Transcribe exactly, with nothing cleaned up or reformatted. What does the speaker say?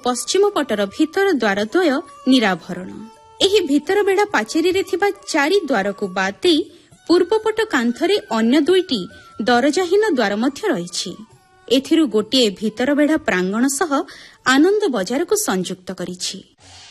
ପଶ୍ଚିମ ପଟର ଭିତର ଦ୍ୱାରଦ୍ୱୟ ନିରାଭରଣ। ଏହି ଭିତର ବେଢା ପାଚେରୀରେ ଥିବା ଚାରି ଦ୍ୱାରକୁ ବାଦ୍ ଦେଇ ପୂର୍ବପଟ କାନ୍ଥରେ ଅନ୍ୟ ଦୁଇଟି ଦରଜାହୀନ ଦ୍ୱାର ମଧ୍ୟ ରହିଛି। ଏଥିରୁ ଗୋଟିଏ ଭିତର ବେଢା ପ୍ରାଙ୍ଗଣ ସହ ଆନନ୍ଦ ବଜାରକୁ ସଂଯୁକ୍ତ କରିଛି।